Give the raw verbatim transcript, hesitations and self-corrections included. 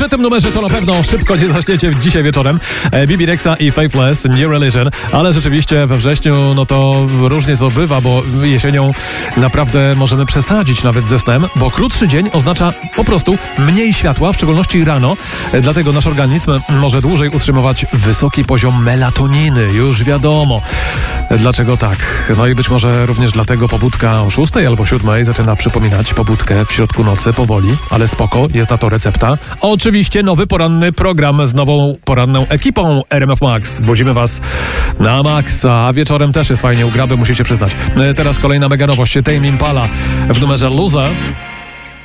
przy tym numerze to na pewno szybko nie zaśniecie dzisiaj wieczorem. Bibi Rexa i Faithless, New Religion, ale rzeczywiście we wrześniu no to różnie to bywa, bo jesienią naprawdę możemy przesadzić nawet ze snem, bo krótszy dzień oznacza po prostu mniej światła, w szczególności rano, dlatego nasz organizm może dłużej utrzymywać wysoki poziom melatoniny, już wiadomo dlaczego tak. No i być może również dlatego pobudka o szóstej albo siódmej zaczyna przypominać pobudkę w środku nocy powoli, ale spoko, jest na to recepta. Oczywiście nowy poranny program z nową poranną ekipą R M F Max. Budzimy was na maksa, a wieczorem też jest fajnie u graby, musicie przyznać. Teraz kolejna mega nowość, Tame Impala w numerze Loser.